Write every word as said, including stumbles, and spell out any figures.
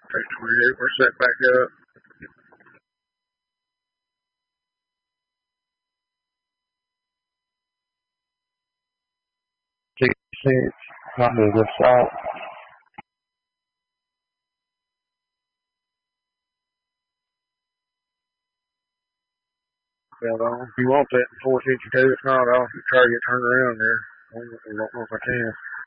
Take twenty-eight, we're set back up. sixty-six, might be a good stop. If you want that four fifty-two, it's not off. You try to get turned around there. I don't know if I can.